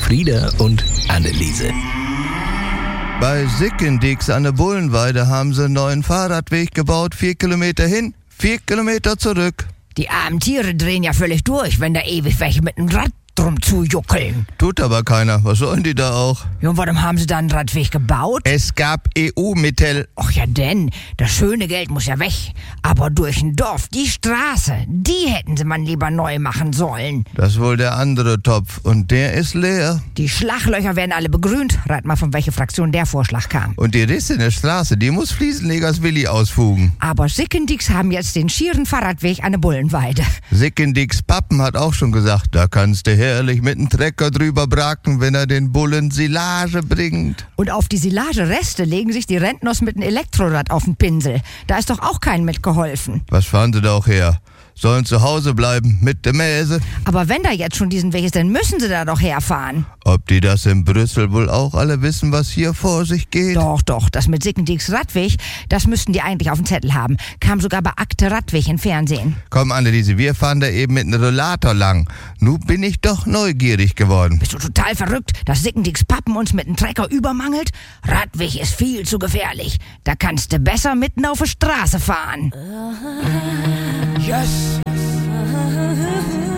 Frieda und Anneliese. Bei Sickendix an der Bullenweide haben sie einen neuen Fahrradweg gebaut. 4 Kilometer hin, 4 Kilometer zurück. Die armen Tiere drehen ja völlig durch, wenn da ewig welche mit dem Rad drum zujuckeln. Tut aber keiner. Was sollen die da auch? Ja, und warum haben sie da einen Radweg gebaut? Es gab EU-Mittel. Ach ja denn, das schöne Geld muss ja weg. Aber durch ein Dorf, die Straße, die hätten sie man lieber neu machen sollen. Das ist wohl der andere Topf. Und der ist leer. Die Schlaglöcher werden alle begrünt. Rat mal, von welcher Fraktion der Vorschlag kam. Und die Risse in der Straße, die muss Fliesenlegers Willi ausfugen. Aber Sickendix haben jetzt den schieren Fahrradweg an der Bullenweide. Sickendix Pappen hat auch schon gesagt, da kannst du herrlich mit dem Trecker drüber bracken, wenn er den Bullen Silage bringt. Und auf die Silagereste legen sich die Rentners mit einem Elektrorad auf den Pinsel. Da ist doch auch keinem mitgeholfen. Was fahren sie da auch her? Sollen zu Hause bleiben mit der Mäse? Aber wenn da jetzt schon diesen Weg ist, dann müssen sie da doch herfahren. Ob die das in Brüssel wohl auch alle wissen, was hier vor sich geht? Doch, das mit Sickendix Radweg, das müssten die eigentlich auf dem Zettel haben. Kam sogar bei Akte Radweg im Fernsehen. Komm, Anneliese, wir fahren da eben mit einem Rollator lang. Nun bin ich doch neugierig geworden. Bist du total verrückt, dass Sickendix Pappen uns mit dem Trecker übermangelt? Radweg ist viel zu gefährlich. Da kannst du besser mitten auf der Straße fahren. Yes.